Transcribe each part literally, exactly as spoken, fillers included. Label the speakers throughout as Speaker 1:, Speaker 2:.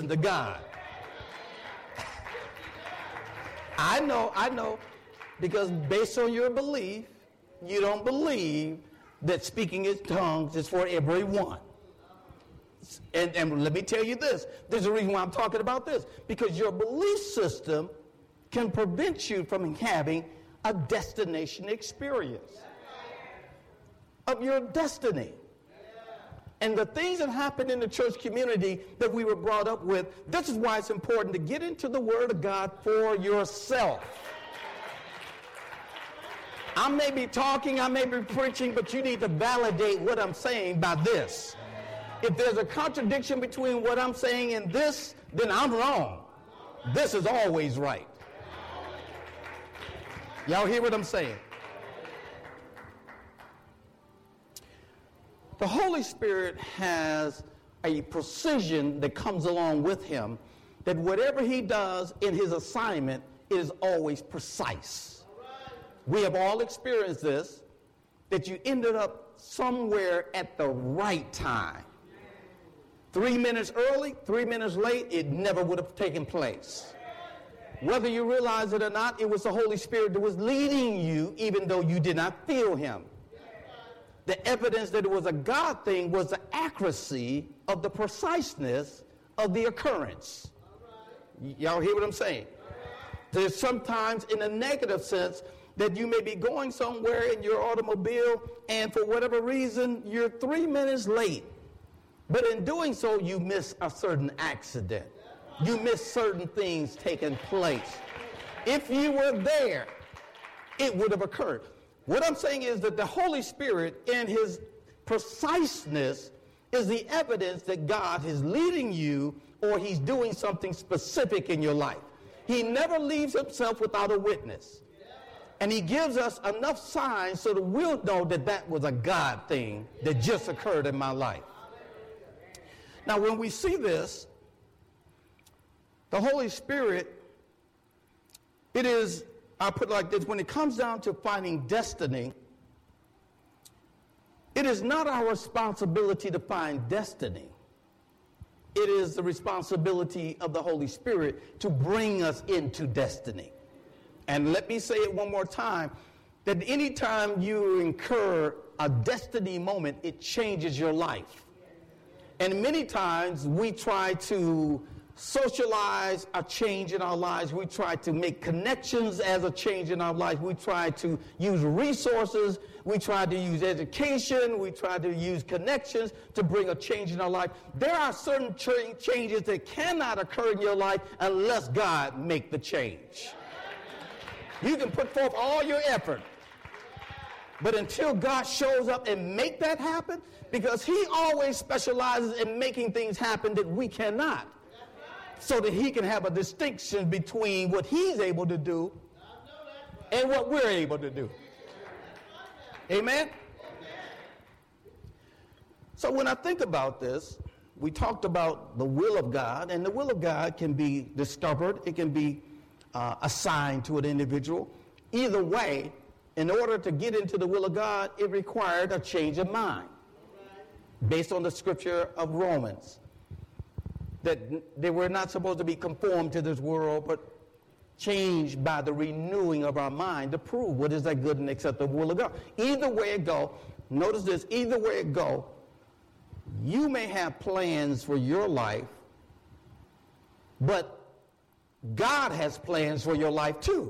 Speaker 1: listen to God. I know, I know, because based on your belief, you don't believe that speaking in tongues is for everyone. And, and let me tell you this. There's a reason why I'm talking about this. Because your belief system can prevent you from having a destination experience of your destiny. And the things that happen in the church community that we were brought up with, this is why it's important to get into the Word of God for yourself. I may be talking, I may be preaching, but you need to validate what I'm saying by this. If there's a contradiction between what I'm saying and this, then I'm wrong. This is always right. Y'all hear what I'm saying? The Holy Spirit has a precision that comes along with him, that whatever he does in his assignment is always precise. We have all experienced this, that you ended up somewhere at the right time. Three minutes early, three minutes late, it never would have taken place. Whether you realize it or not, it was the Holy Spirit that was leading you, even though you did not feel him. The evidence that it was a God thing was the accuracy of the preciseness of the occurrence. Y- y'all hear what I'm saying? There's sometimes in a negative sense that you may be going somewhere in your automobile and for whatever reason you're three minutes late. But in doing so, you miss a certain accident. You miss certain things taking place. If you were there, it would have occurred. What I'm saying is that the Holy Spirit in his preciseness is the evidence that God is leading you or he's doing something specific in your life. He never leaves himself without a witness. And he gives us enough signs so that we'll know that that was a God thing that just occurred in my life. Now, when we see this, the Holy Spirit, it is, I put it like this, when it comes down to finding destiny, it is not our responsibility to find destiny. It is the responsibility of the Holy Spirit to bring us into destiny. And let me say it one more time, that anytime you incur a destiny moment, it changes your life. And many times we try to socialize a change in our lives. We try to make connections as a change in our lives. We try to use resources. We try to use education. We try to use connections to bring a change in our life. There are certain ch- changes that cannot occur in your life unless God make the change. You can put forth all your effort, but until God shows up and make that happen, because he always specializes in making things happen that we cannot, so that he can have a distinction between what he's able to do and what we're able to do. Amen? So when I think about this, we talked about the will of God, and the will of God can be discovered. It can be uh, assigned to an individual. Either way, in order to get into the will of God, it required a change of mind based on the scripture of Romans, that they were not supposed to be conformed to this world, but changed by the renewing of our mind to prove what is that good and acceptable will of God. Either way it go, notice this, either way it go, you may have plans for your life, but God has plans for your life too.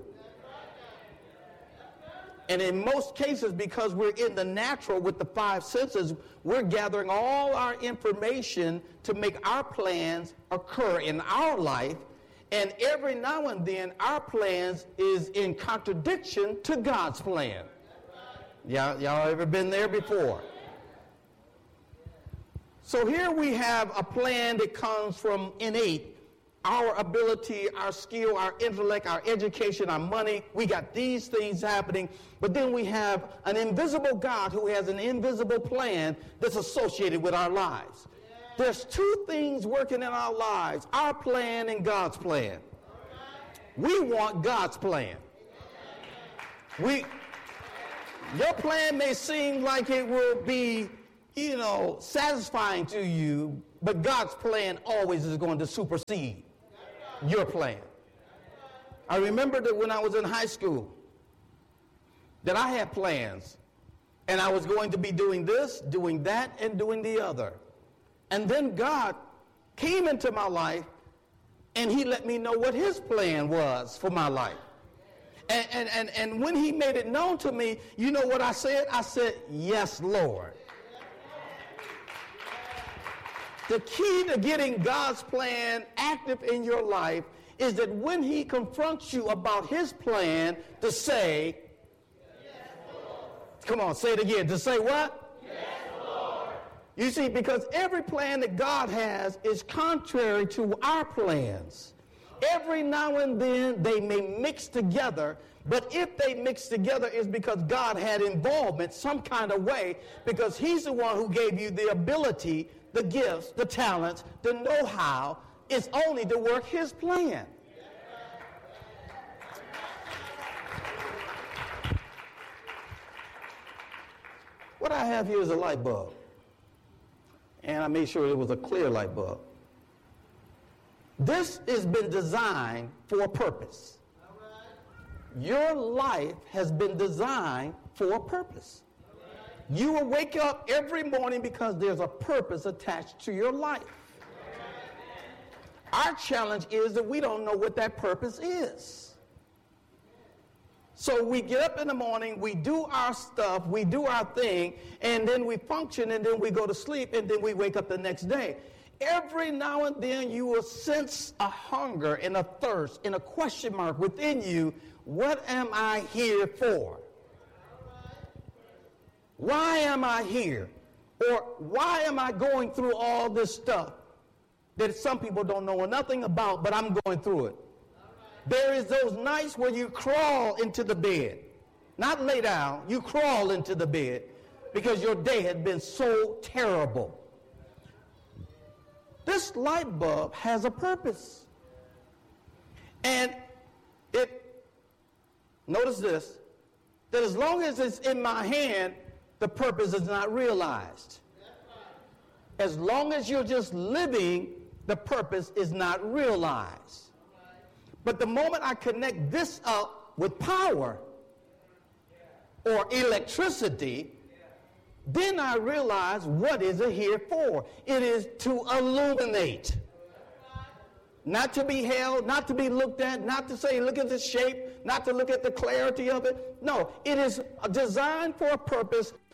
Speaker 1: And in most cases, because we're in the natural with the five senses, we're gathering all our information to make our plans occur in our life. And every now and then, our plans is in contradiction to God's plan. Y'all, y'all ever been there before? So here we have a plan that comes from innate. Our ability, our skill, our intellect, our education, our money, we got these things happening. But then we have an invisible God who has an invisible plan that's associated with our lives. There's two things working in our lives, our plan and God's plan. We want God's plan. We, your plan may seem like it will be, you know, satisfying to you, But God's plan always is going to supersede your plan. I remember that when I was in high school, that I had plans, and I was going to be doing this, doing that, and doing the other. And then God came into my life, and he let me know what his plan was for my life. And, and, and, and when he made it known to me, you know what I said? I said, yes, Lord. The key to getting God's plan active in your life is that when he confronts you about his plan, to say, yes, Lord. Come on, say it again. To say what? Yes, Lord. You see, because every plan that God has is contrary to our plans. Every now and then they may mix together, but if they mix together, it's because God had involvement some kind of way, because he's the one who gave you the ability, the gifts, the talents, the know-how. It's only to work his plan. What I have here is a light bulb, and I made sure it was a clear light bulb. This has been designed for a purpose. Your life has been designed for a purpose. You will wake up every morning because there's a purpose attached to your life. Our challenge is that we don't know what that purpose is. So we get up in the morning, we do our stuff, we do our thing, and then we function, and then we go to sleep, and then we wake up the next day. Every now and then you will sense a hunger and a thirst and a question mark within you. What am I here for? Why am I here? Or why am I going through all this stuff that some people don't know nothing about, but I'm going through it? There is those nights where you crawl into the bed. Not lay down, you crawl into the bed because your day has been so terrible. This light bulb has a purpose. And it, notice this, that as long as it's in my hand, the purpose is not realized. As long as you're just living, the purpose is not realized. But the moment I connect this up with power or electricity, then I realize, what is it here for? It is to illuminate. Not to be held, not to be looked at, not to say, look at the shape, not to look at the clarity of it. No, it is designed for a purpose